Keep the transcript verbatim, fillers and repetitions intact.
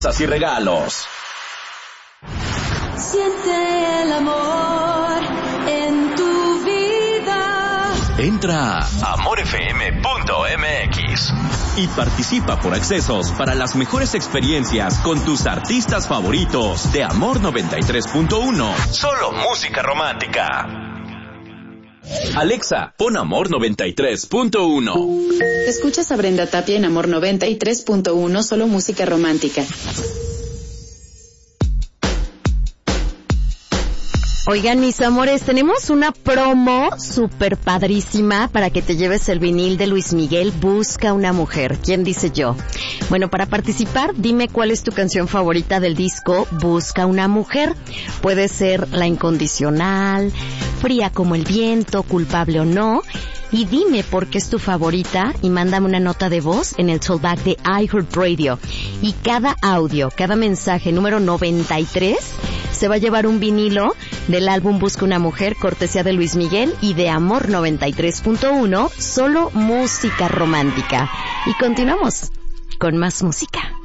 y regalos. Siente el amor en tu vida. Entra a amor f m punto m x y participa por accesos para las mejores experiencias con tus artistas favoritos de Amor noventa y tres punto uno. Solo música romántica. Alexa, pon Amor noventa y tres punto uno. Escuchas a Brenda Tapia en Amor noventa y tres punto uno, solo música romántica. Oigan, mis amores, tenemos una promo súper padrísima para que te lleves el vinil de Luis Miguel, Busca una mujer. ¿Quién dice yo? Bueno, para participar, dime cuál es tu canción favorita del disco Busca una mujer. Puede ser La Incondicional, Fría como el viento, Culpable o no. Y dime por qué es tu favorita y mándame una nota de voz en el tollback de iHeartRadio. Y cada audio, cada mensaje número noventa y tres se va a llevar un vinilo del álbum Busca una mujer, cortesía de Luis Miguel y de Amor noventa y tres punto uno, solo música romántica. Y continuamos con más música.